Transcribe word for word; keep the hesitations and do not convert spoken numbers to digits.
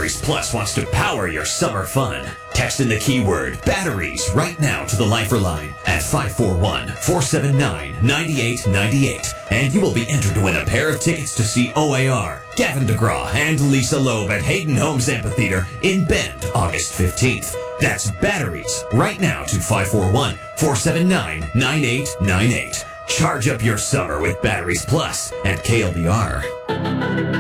Batteries Plus wants to power your summer fun. Text in the keyword batteries right now to the Lifeline at five four one, four seven nine, nine eight nine eight. And you will be entered to win a pair of tickets to see O A R, Gavin DeGraw, and Lisa Loeb at Hayden Homes Amphitheater in Bend, August fifteenth. That's batteries right now to five four one, four seven nine, nine eight nine eight. Charge up your summer with Batteries Plus at K L B R.